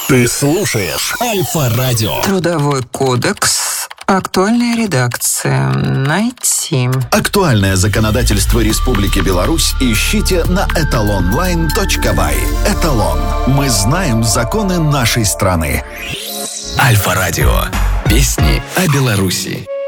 Ты слушаешь Альфа-радио. Трудовой кодекс. Актуальная редакция. Найти. Актуальное законодательство Республики Беларусь ищите на etalonline.by. Эталон. Мы знаем законы нашей страны. Альфа-радио. Песни о Беларуси.